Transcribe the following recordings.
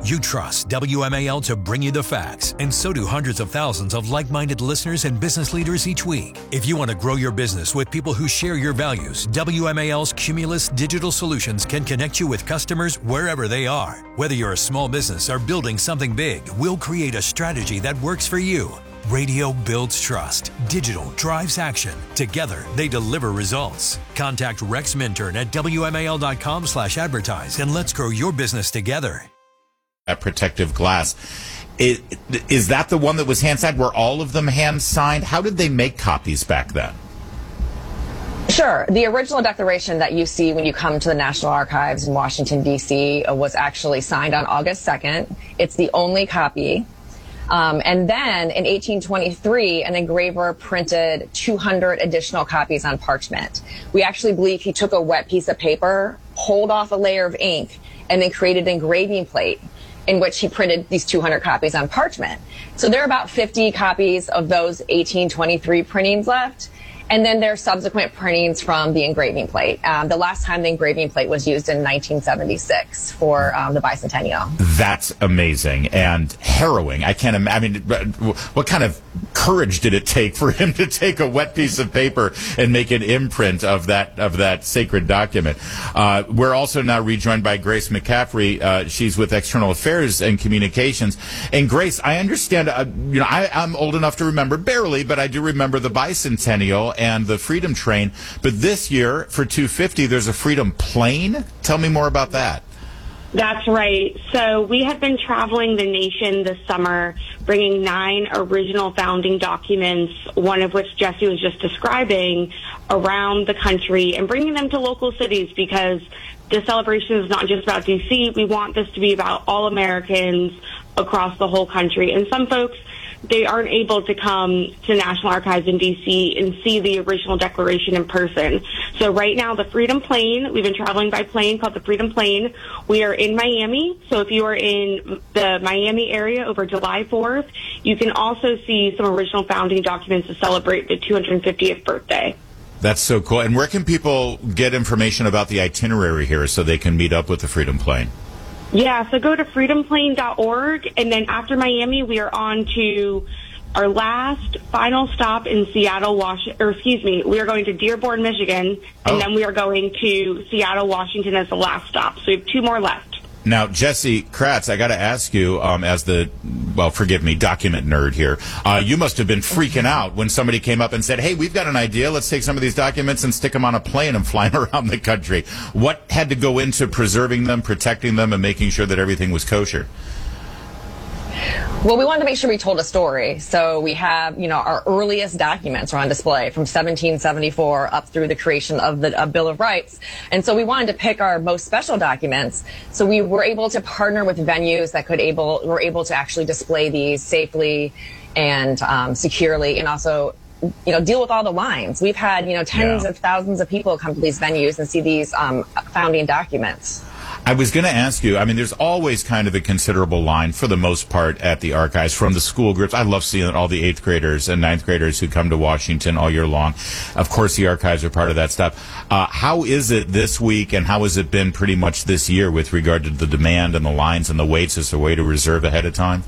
You trust WMAL to bring you the facts, and so do hundreds of thousands of like-minded listeners and business leaders each week. If you want to grow your business with people who share your values, WMAL's Cumulus Digital Solutions can connect you with customers wherever they are. Whether you're a small business or building something big, we'll create a strategy that works for you. Radio builds trust. Digital drives action. Together, they deliver results. Contact Rex Minturn at WMAL.com/advertise and let's grow your business together. That protective glass. Is that the one that was hand-signed? Were all of them hand-signed? How did they make copies back then? Sure. The original declaration that you see when you come to the National Archives in Washington, D.C. was actually signed on August 2nd. It's the only copy. And then in 1823, an engraver printed 200 additional copies on parchment. We actually believe he took a wet piece of paper, pulled off a layer of ink, and then created an engraving plate in which he printed these 200 copies on parchment. So there are about 50 copies of those 1823 printings left. And then there are subsequent printings from the engraving plate. The last time the engraving plate was used in 1976 for the bicentennial. That's amazing and harrowing. I can't imagine. What kind of courage did it take for him to take a wet piece of paper and make an imprint of that sacred document? We're also now rejoined by Grace McCaffrey. She's with External Affairs and Communications. And Grace, I understand. I'm old enough to remember, barely, but I do remember the bicentennial and the Freedom Train. But this year, for 250, there's a Freedom Plane. Tell me more about that. That's right. So we have been traveling the nation this summer, bringing 9 original founding documents, one of which Jesse was just describing, around the country and bringing them to local cities because the celebration is not just about D.C. We want this to be about all Americans across the whole country. And some folks, they aren't able to come to National Archives in D.C. and see the original declaration in person. So right now, the Freedom Plane, we've been traveling by plane called the Freedom Plane. We are in Miami. So if you are in the Miami area over July 4th, you can also see some original founding documents to celebrate the 250th birthday. That's so cool. And where can people get information about the itinerary here so they can meet up with the Freedom Plane? Yeah, so go to freedomplane.org, and then after Miami, we are on to our last final stop in Seattle, we are going to Dearborn, Michigan, and then we are going to Seattle, Washington as the last stop. So we have 2 more left. Now, Jesse Kratz, I got to ask you, as the, forgive me, document nerd here, you must have been freaking out when somebody came up and said, hey, we've got an idea. Let's take some of these documents and stick them on a plane and fly them around the country. What had to go into preserving them, protecting them, and making sure that everything was kosher? Well, we wanted to make sure we told a story. So we have, our earliest documents are on display from 1774 up through the creation of the Bill of Rights. And so we wanted to pick our most special documents. So we were able to partner with venues that were able to actually display these safely and securely, and also deal with all the lines. We've had, tens of thousands of people come to these venues and see these founding documents. I was going to ask you, there's always kind of a considerable line, for the most part, at the archives from the school groups. I love seeing all the 8th graders and 9th graders who come to Washington all year long. Of course, the archives are part of that stuff. How is it this week, and how has it been pretty much this year with regard to the demand and the lines and the waits as a way to reserve ahead of time?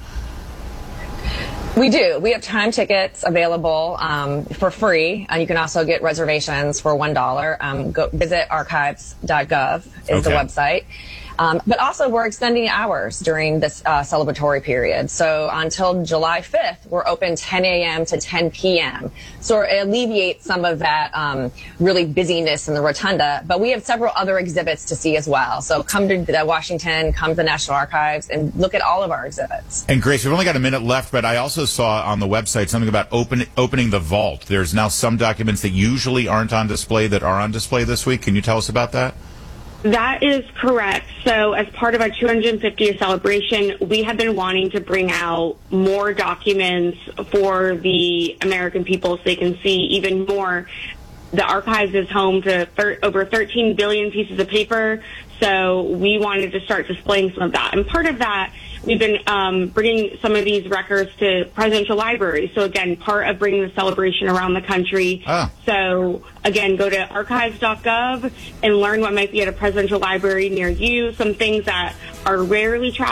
We do. We have time tickets available for free. You can also get reservations for $1. Go visit archives.gov is the website. But also, we're extending hours during this celebratory period. So until July 5th, we're open 10 a.m. to 10 p.m. So it alleviates some of that really busyness in the rotunda. But we have several other exhibits to see as well. So come to Washington, come to the National Archives, and look at all of our exhibits. And Grace, we've only got a minute left, but I also saw on the website something about opening the vault. There's now some documents that usually aren't on display that are on display this week. Can you tell us about that? That is correct. So as part of our 250th celebration, we have been wanting to bring out more documents for the American people so they can see even more. The archives is home to over 13 billion pieces of paper, so we wanted to start displaying some of that. And part of that, we've been bringing some of these records to presidential libraries. So again, part of bringing the celebration around the country. So again, go to archives.gov and learn what might be at a presidential library near you, some things that are rarely traveled